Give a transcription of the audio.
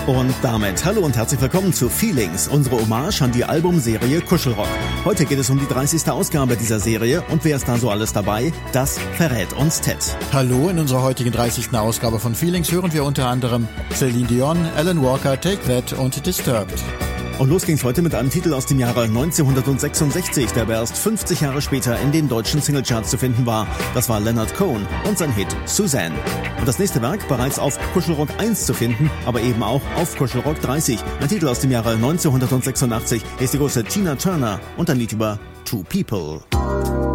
Und damit hallo und herzlich willkommen zu Feelings, unsere Hommage an die Albumserie Kuschelrock. Heute geht es um die 30. Ausgabe dieser Serie und wer ist da so alles dabei? Das verrät uns Ted. Hallo, in unserer heutigen 30. Ausgabe von Feelings hören wir unter anderem Celine Dion, Alan Walker, Take That und Disturbed. Und los ging's heute mit einem Titel aus dem Jahre 1966, der aber erst 50 Jahre später in den deutschen Singlecharts zu finden war. Das war Leonard Cohen und sein Hit Suzanne. Und das nächste Werk bereits auf Kuschelrock 1 zu finden, aber eben auch auf Kuschelrock 30. Ein Titel aus dem Jahre 1986 ist die große Tina Turner und ein Lied über Two People.